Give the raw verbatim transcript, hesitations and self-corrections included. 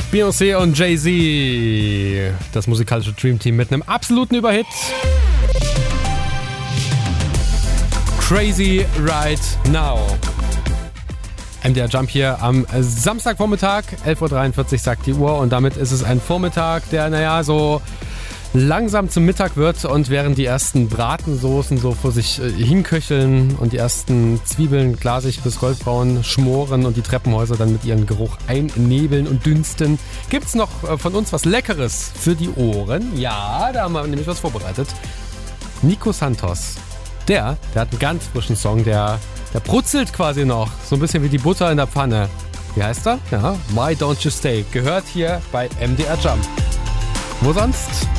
Beyoncé und Jay-Z, das musikalische Dream Team mit einem absoluten Überhit. Crazy Right Now. M D R Jump hier am Samstagvormittag, elf Uhr dreiundvierzig sagt die Uhr, und damit ist es ein Vormittag, der, naja, so langsam zum Mittag wird, und während die ersten Bratensoßen so vor sich äh, hinköcheln und die ersten Zwiebeln glasig bis goldbraun schmoren und die Treppenhäuser dann mit ihrem Geruch einnebeln und dünsten, gibt's noch äh, von uns was Leckeres für die Ohren. Ja, da haben wir nämlich was vorbereitet. Nico Santos, der, der hat einen ganz frischen Song, der, der brutzelt quasi noch, so ein bisschen wie die Butter in der Pfanne. Wie heißt er? Ja, Why Don't You Stay, gehört hier bei M D R Jump. Wo sonst?